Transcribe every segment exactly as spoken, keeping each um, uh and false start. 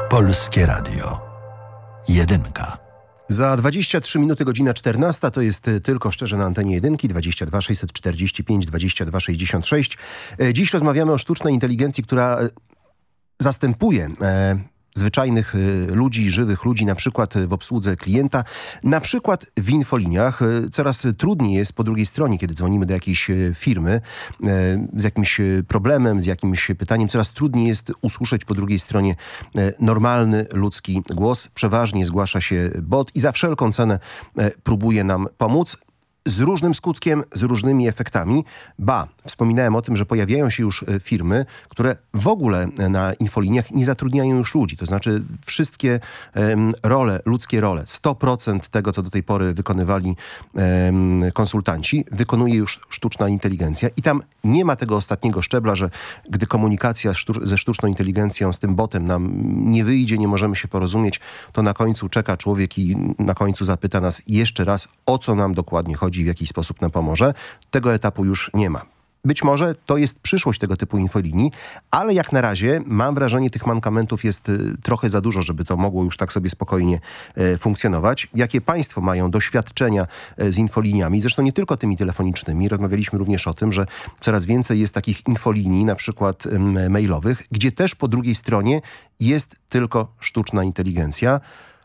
Polskie Radio. Jedynka. Za dwadzieścia trzy minuty godzina czternasta, to jest tylko szczerze na antenie jedynki, dwadzieścia dwa sześćset czterdzieści pięć dwadzieścia dwa sześćdziesiąt sześć. Dziś rozmawiamy o sztucznej inteligencji, która zastępuje e, zwyczajnych e, ludzi, żywych ludzi, na przykład w obsłudze klienta, na przykład w infoliniach. E, coraz trudniej jest po drugiej stronie, kiedy dzwonimy do jakiejś firmy e, z jakimś problemem, z jakimś pytaniem. Coraz trudniej jest usłyszeć po drugiej stronie e, normalny, ludzki głos. Przeważnie zgłasza się bot i za wszelką cenę e, próbuje nam pomóc. Z różnym skutkiem, z różnymi efektami. Ba, wspominałem o tym, że pojawiają się już firmy, które w ogóle na infoliniach nie zatrudniają już ludzi. To znaczy wszystkie um, role, ludzkie role, sto procent tego, co do tej pory wykonywali um, konsultanci, wykonuje już sztuczna inteligencja. I tam nie ma tego ostatniego szczebla, że gdy komunikacja sztu- ze sztuczną inteligencją, z tym botem nam nie wyjdzie, nie możemy się porozumieć, to na końcu czeka człowiek i na końcu zapyta nas jeszcze raz, o co nam dokładnie chodzi, w jaki sposób nam pomoże. Tego etapu już nie ma. Być może to jest przyszłość tego typu infolinii, ale jak na razie mam wrażenie, tych mankamentów jest y, trochę za dużo, żeby to mogło już tak sobie spokojnie y, funkcjonować. Jakie państwo mają doświadczenia y, z infoliniami, zresztą nie tylko tymi telefonicznymi. Rozmawialiśmy również o tym, że coraz więcej jest takich infolinii, na przykład y, mailowych, gdzie też po drugiej stronie jest tylko sztuczna inteligencja.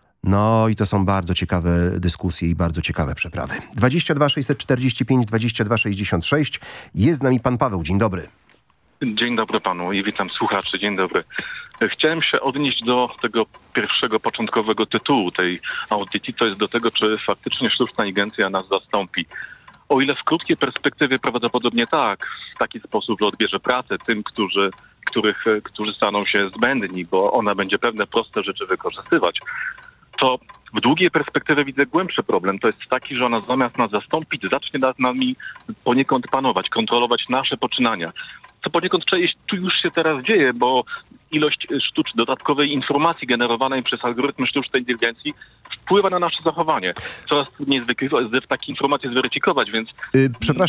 No i to są bardzo ciekawe dyskusje i bardzo ciekawe przeprawy. dwadzieścia dwa sześćset czterdzieści pięć dwadzieścia dwa sześćdziesiąt sześć. Jest z nami pan Paweł. Dzień dobry. Dzień dobry panu i witam słuchaczy. Dzień dobry. Chciałem się odnieść do tego pierwszego, początkowego tytułu tej audycji, to jest do tego, czy faktycznie sztuczna inteligencja nas zastąpi. O ile w krótkiej perspektywie prawdopodobnie tak, w taki sposób, że odbierze pracę tym, którzy, których, którzy staną się zbędni, bo ona będzie pewne proste rzeczy wykorzystywać, to w długiej perspektywie widzę głębszy problem. To jest taki, że ona zamiast nas zastąpić, zacznie nad nami poniekąd panować, kontrolować nasze poczynania. Co poniekąd część tu już się teraz dzieje, bo ilość sztucz dodatkowej informacji generowanej przez algorytmy sztucznej inteligencji wpływa na nasze zachowanie. Coraz trudniej jest takie informacje zweryfikować, więc... Yy, przepraszam.